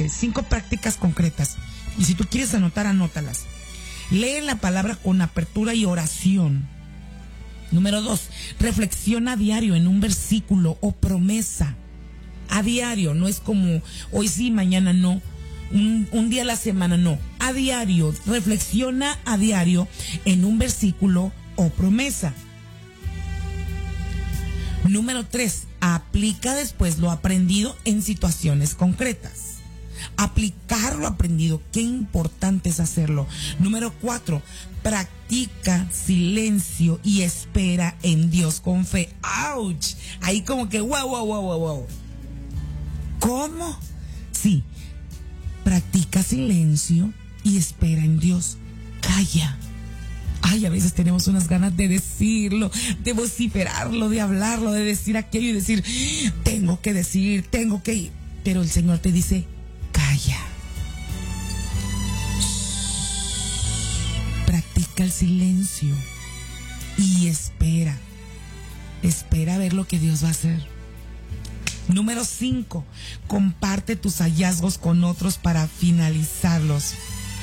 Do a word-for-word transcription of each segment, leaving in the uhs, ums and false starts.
dice, cinco prácticas concretas. Y si tú quieres anotar, anótalas. Lee la palabra con apertura y oración. Número dos, reflexiona a diario en un versículo o promesa. A diario, no es como hoy sí, mañana no. Un, un día a la semana, no. A diario, reflexiona a diario en un versículo o promesa. Número tres, aplica después lo aprendido en situaciones concretas. Aplicar lo aprendido, qué importante es hacerlo. Número cuatro, practica silencio y espera en Dios con fe. ¡Auch! Ahí como que wow, wow, wow, wow, wow. ¿Cómo? Sí, practica silencio y espera en Dios. Calla. Ay, a veces tenemos unas ganas de decirlo, de vociferarlo, de hablarlo, de decir aquello y decir, tengo que decir, tengo que ir. Pero el Señor te dice, calla. Practica el silencio y espera. Espera a ver lo que Dios va a hacer. Número cinco, comparte tus hallazgos con otros para finalizarlos.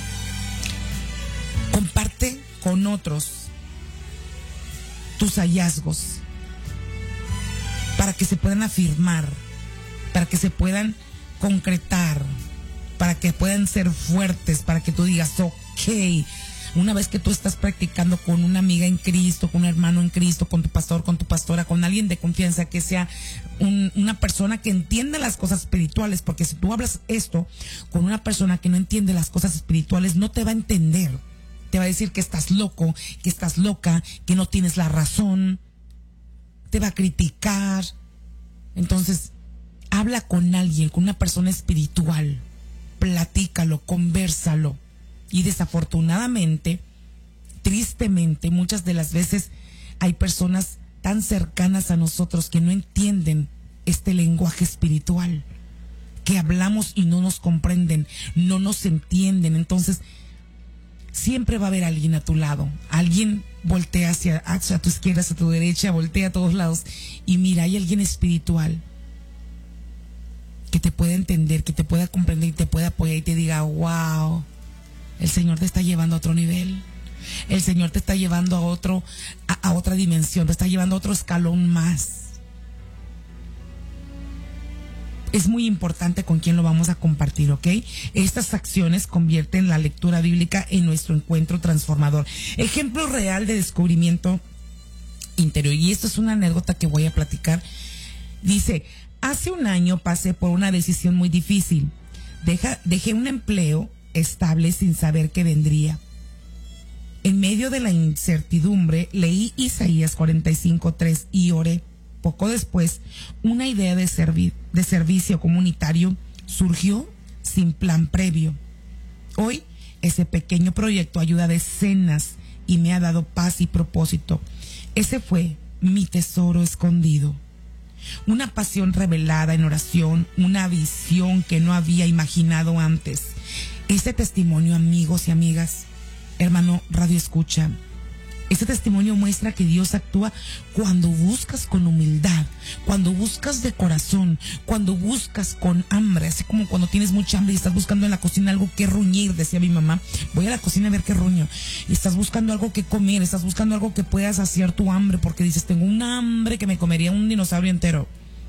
Comparte con otros tus hallazgos para que se puedan afirmar, para que se puedan concretar, para que puedan ser fuertes, para que tú digas, ok, una vez que tú estás practicando con una amiga en Cristo, con un hermano en Cristo, con tu pastor, con tu pastora, con alguien de confianza, que sea un, una persona que entienda las cosas espirituales, porque si tú hablas esto con una persona que no entiende las cosas espirituales, no te va a entender. Te va a decir que estás loco, que estás loca, que no tienes la razón. Te va a criticar. Entonces, habla con alguien, con una persona espiritual. Platícalo, convérsalo. Y desafortunadamente, tristemente, muchas de las veces hay personas tan cercanas a nosotros que no entienden este lenguaje espiritual. Que hablamos y no nos comprenden, no nos entienden. Entonces, siempre va a haber alguien a tu lado. Alguien voltea hacia, hacia tu izquierda, hacia tu derecha, voltea a todos lados. Y mira, hay alguien espiritual que te pueda entender, que te pueda comprender y te pueda apoyar y te diga, wow, el Señor te está llevando a otro nivel. El Señor te está llevando a otro, a, a otra dimensión, te está llevando a otro escalón más. Es muy importante con quién lo vamos a compartir, ¿ok? Estas acciones convierten la lectura bíblica en nuestro encuentro transformador. Ejemplo real de descubrimiento interior. Y esto es una anécdota que voy a platicar. Dice, hace un año pasé por una decisión muy difícil. Deja, dejé un empleo estable sin saber qué vendría. En medio de la incertidumbre, leí Isaías cuarenta y cinco tres y oré. Poco después, una idea de, servi- de servicio comunitario surgió sin plan previo. Hoy, ese pequeño proyecto ayuda a decenas y me ha dado paz y propósito. Ese fue mi tesoro escondido. Una pasión revelada en oración, una visión que no había imaginado antes. Este testimonio, amigos y amigas, hermano Radio Escucha, este testimonio muestra que Dios actúa cuando buscas con humildad, cuando buscas de corazón, cuando buscas con hambre, así como cuando tienes mucha hambre y estás buscando en la cocina algo que ruñir, decía mi mamá, voy a la cocina a ver qué ruño, y estás buscando algo que comer, estás buscando algo que pueda saciar tu hambre, porque dices, tengo un hambre que me comería un dinosaurio entero.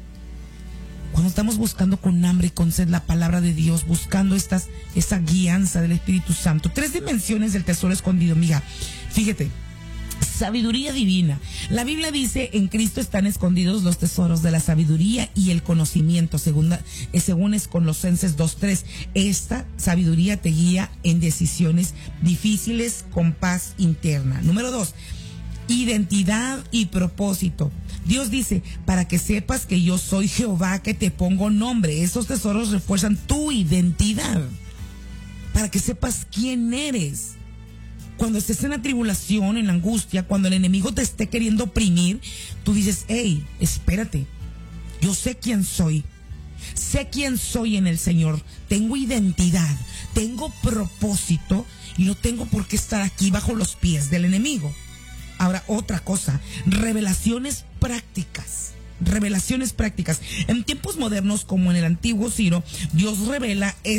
Cuando estamos buscando con hambre y con sed la palabra de Dios, buscando estas, esa guianza del Espíritu Santo, tres dimensiones del tesoro escondido, amiga, fíjate. Sabiduría divina. La Biblia dice, en Cristo están escondidos los tesoros de la sabiduría y el conocimiento, segunda, eh, según es Colosenses dos tres. Esta sabiduría te guía en decisiones difíciles con paz interna. Número dos, identidad y propósito. Dios dice, para que sepas que yo soy Jehová, que te pongo nombre. Esos tesoros refuerzan tu identidad, para que sepas quién eres. Cuando estés en la tribulación, en la angustia, cuando el enemigo te esté queriendo oprimir, tú dices, hey, espérate, yo sé quién soy, sé quién soy en el Señor, tengo identidad, tengo propósito y no tengo por qué estar aquí bajo los pies del enemigo. Ahora, otra cosa, revelaciones prácticas. Revelaciones prácticas. En tiempos modernos, como en el antiguo Ciro, Dios revela